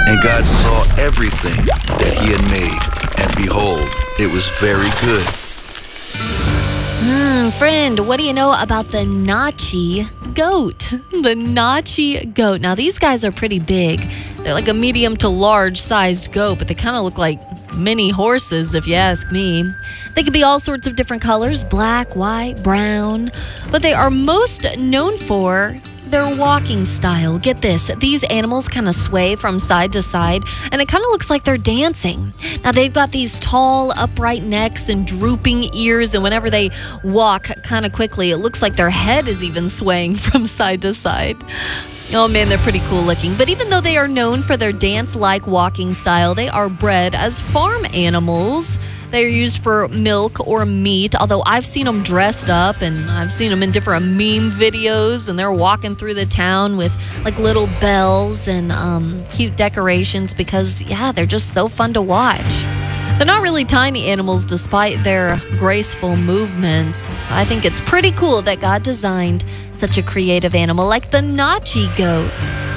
And God saw everything that he had made, and behold, it was very good. Friend, what do you know about the Nachi goat? The Nachi goat. Now, these guys are pretty big. They're like a medium to large sized goat, but they kind of look like mini horses, if you ask me. They can be all sorts of different colors, black, white, brown, but they are most known for their walking style. Get this, these animals kind of sway from side to side, and it kind of looks like they're dancing. Now, they've got these tall, upright necks and drooping ears, and whenever they walk kind of quickly, it looks like their head is even swaying from side to side. Oh man, they're pretty cool looking. But even though they are known for their dance-like walking style, they are bred as farm animals. They're used for milk or meat, although I've seen them dressed up and I've seen them in different meme videos, and they're walking through the town with like little bells and cute decorations because, yeah, they're just so fun to watch. They're not really tiny animals despite their graceful movements, so I think it's pretty cool that God designed such a creative animal like the Nachi goat.